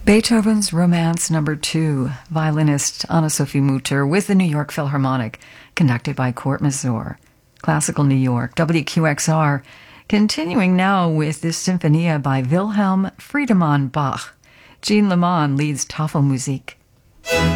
Beethoven's Romance No. 2, violinist Anna-Sophie Mutter with the New York Philharmonic, conducted by Court Mazur. Classical New York, WQXR, continuing now with this Sinfonia by Wilhelm Friedemann Bach. Jean Lemon leads Tafelmusik.